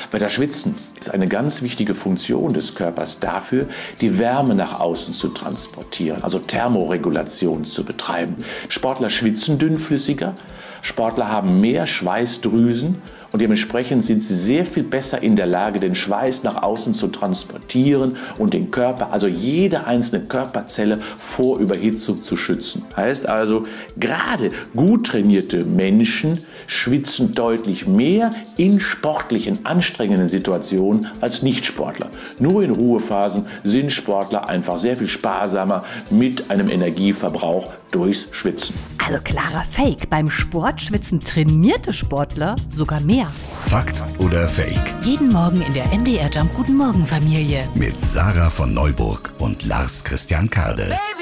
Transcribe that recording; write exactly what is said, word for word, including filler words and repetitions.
Weil das Schwitzen ist eine ganz wichtige Funktion des Körpers dafür, die Wärme nach außen zu transportieren, also Thermoregulation zu betreiben. Sportler schwitzen dünnflüssiger, Sportler haben mehr Schweißdrüsen und dementsprechend sind sie sehr viel besser in der Lage, den Schweiß nach außen zu transportieren und den Körper, also jede einzelne Körperzelle vor Überhitzung zu schützen. Heißt also, gerade gut trainierte Menschen schwitzen deutlich mehr in sportlichen, anstrengenden Situationen als Nichtsportler. Nur in Ruhephasen sind Sportler einfach sehr viel sparsamer mit einem Energieverbrauch durchs Schwitzen. Also klarer Fake. Beim Sport schwitzen trainierte Sportler sogar mehr. Fakt oder Fake? Jeden Morgen in der M D R Jump Guten Morgen Familie. Mit Sarah von Neuburg und Lars Christian Kade. Baby.